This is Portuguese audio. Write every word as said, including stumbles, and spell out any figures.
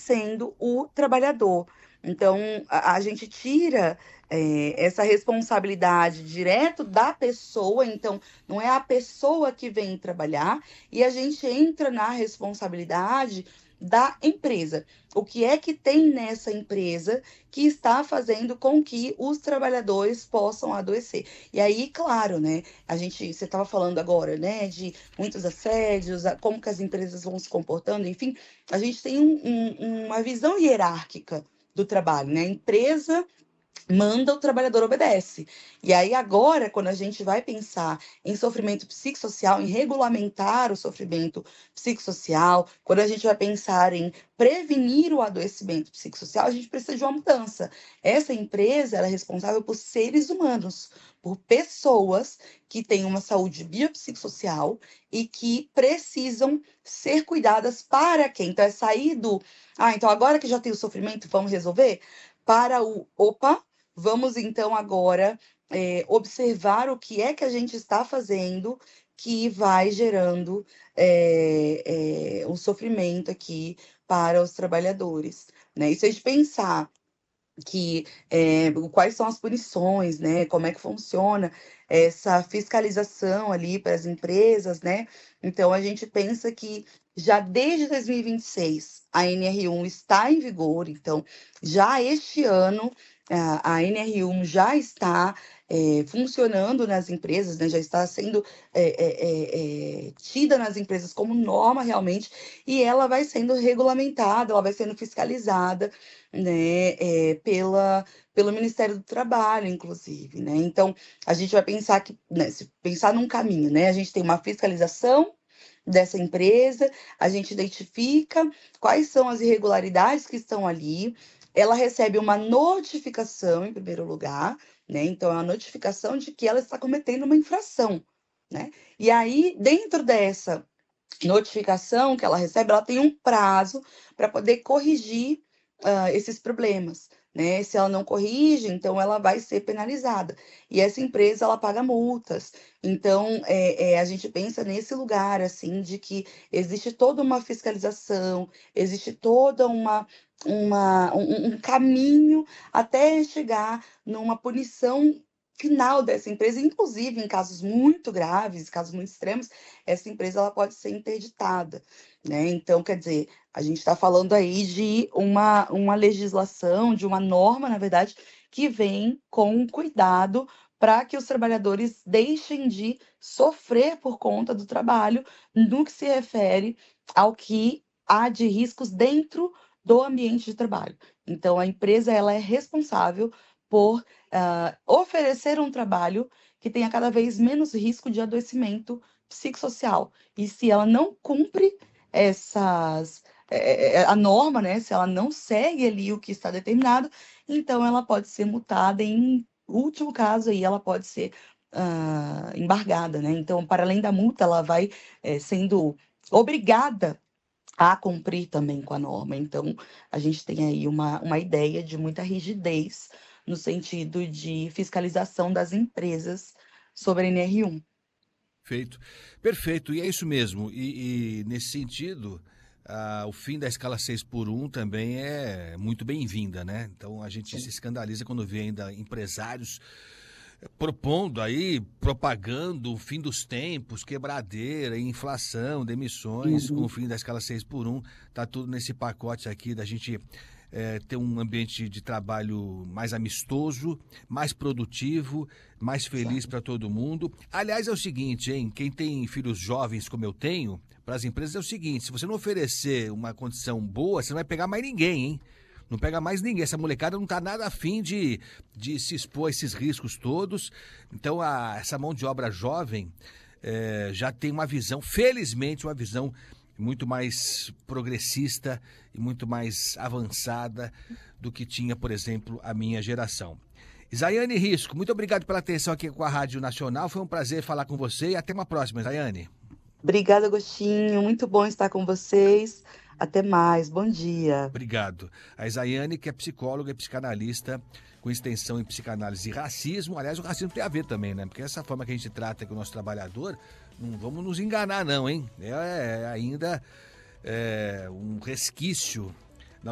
sendo o trabalhador. Então, a, a gente tira é, essa responsabilidade direto da pessoa, então não é a pessoa que vem trabalhar, e a gente entra na responsabilidade da empresa. O que é que tem nessa empresa que está fazendo com que os trabalhadores possam adoecer? E aí, claro, né? A gente, você estava falando agora, né, de muitos assédios, a- como que as empresas vão se comportando, enfim, a gente tem um- um- uma visão hierárquica do trabalho, né? A empresa manda, o trabalhador obedece. E aí, agora, quando a gente vai pensar em sofrimento psicossocial, em regulamentar o sofrimento psicossocial, quando a gente vai pensar em prevenir o adoecimento psicossocial, a gente precisa de uma mudança. Essa empresa ela é responsável por seres humanos, por pessoas que têm uma saúde biopsicossocial e que precisam ser cuidadas para quem? Então, é sair do, ah, então agora que já tem o sofrimento, vamos resolver? Para o, opa, vamos então agora é, observar o que é que a gente está fazendo que vai gerando é, é, um sofrimento aqui para os trabalhadores, né? E se a gente pensar que é, quais são as punições, né? Como é que funciona essa fiscalização ali para as empresas, né? Então a gente pensa que já desde dois mil e vinte e seis a N R um está em vigor, então já este ano a, a N R um já está é, funcionando nas empresas, né? Já está sendo é, é, é, é, tida nas empresas como norma realmente, e ela vai sendo regulamentada, ela vai sendo fiscalizada, né, é, pela, pelo Ministério do Trabalho, inclusive, né? Então, a gente vai pensar que, né, se pensar num caminho, né? A gente tem uma fiscalização dessa empresa, a gente identifica quais são as irregularidades que estão ali, ela recebe uma notificação, em primeiro lugar, né? Então, é uma notificação de que ela está cometendo uma infração, né? E aí, dentro dessa notificação que ela recebe, ela tem um prazo para poder corrigir ah, esses problemas, né? Se ela não corrige, então ela vai ser penalizada. E essa empresa, ela paga multas. Então, é, é, a gente pensa nesse lugar, assim, de que existe toda uma fiscalização, existe toda uma, uma, um, um caminho até chegar numa punição final dessa empresa, inclusive em casos muito graves, casos muito extremos, essa empresa ela pode ser interditada, né? Então, quer dizer, a gente está falando aí de uma, uma legislação, de uma norma, na verdade, que vem com cuidado para que os trabalhadores deixem de sofrer por conta do trabalho no que se refere ao que há de riscos dentro do ambiente de trabalho. Então, a empresa ela é responsável por uh, oferecer um trabalho que tenha cada vez menos risco de adoecimento psicossocial. E se ela não cumpre essas é, é, a norma, né? Se ela não segue ali o que está determinado, então ela pode ser multada, em último caso aí ela pode ser uh, embargada, né? Então, para além da multa, ela vai é, sendo obrigada a cumprir também com a norma. Então, a gente tem aí uma, uma ideia de muita rigidez no sentido de fiscalização das empresas sobre a N R um. Feito. Perfeito, e é isso mesmo. E, e nesse sentido, ah, o fim da escala seis por um também é muito bem-vinda, né? Então a gente se Sim. escandaliza quando vê ainda empresários propondo aí, propagando o fim dos tempos, quebradeira, inflação, demissões, com o Uhum. fim da escala seis por um. Tá tudo nesse pacote aqui da gente é, ter um ambiente de trabalho mais amistoso, mais produtivo, mais feliz Exato. para todo mundo. Aliás, é o seguinte, hein? Quem tem filhos jovens como eu tenho, para as empresas é o seguinte: se você não oferecer uma condição boa, você não vai pegar mais ninguém, hein? Não pega mais ninguém. Essa molecada não tá nada afim de, de se expor a esses riscos todos. Então, a, essa mão de obra jovem é, já tem uma visão, felizmente, uma visão muito mais progressista e muito mais avançada do que tinha, por exemplo, a minha geração. Isaiane Risco, muito obrigado pela atenção aqui com a Rádio Nacional. Foi um prazer falar com você e até uma próxima, Isaiane. Obrigada, Agostinho. Muito bom estar com vocês. Até mais. Bom dia. Obrigado. A Isaiane, que é psicóloga e psicanalista com extensão em psicanálise e racismo. Aliás, o racismo tem a ver também, né? Porque essa forma que a gente trata com o nosso trabalhador, não vamos nos enganar não, hein? É, é ainda é, um resquício